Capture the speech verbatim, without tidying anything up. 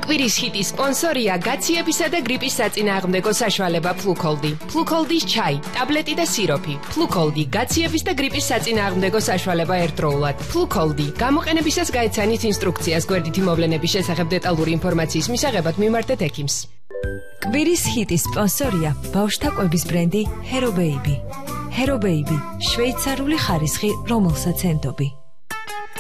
კვირის ჰიტის სპონსორია გაციებისა და გრიპის საწინააღმდეგო საშუალება ფლუქოლდი. ფლუქოლდის ჩაი, ტაბლეტი და სიროფი. ფლუქოლდი გაციების და გრიპის საწინააღმდეგო საშუალება ერთდროულად. ფლუქოლდი გამოყენებისას გაეცანით ინსტრუქციას გვერდითი მოვლენების შესახებ დეტალური ინფორმაციის მისაღებად მიმართეთ ექიმს. კვირის ჰიტის სპონსორია ბავშვთა კვების ბრენდი Hero Baby. Hero Baby, შვეიცარიული ხარისხი, რომელსაც ენდობი.